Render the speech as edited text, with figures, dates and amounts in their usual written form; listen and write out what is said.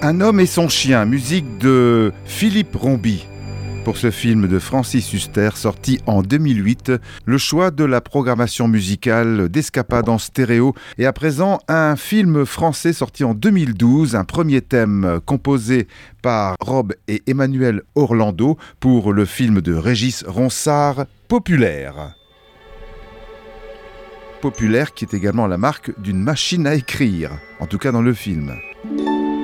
Un homme et son chien, musique de Philippe Rombi. Pour ce film de Francis Huster, sorti en 2008, le choix de la programmation musicale d'Escapade en stéréo et à présent un film français sorti en 2012, un premier thème composé par Rob et Emmanuel Orlando pour le film de Régis Ronsard, Populaire. Populaire qui est également la marque d'une machine à écrire, en tout cas dans le film.